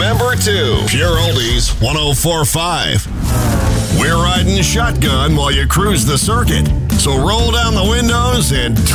number 2. Pure Oldies 104.5. We're riding shotgun while you cruise the circuit. So roll down the windows and turn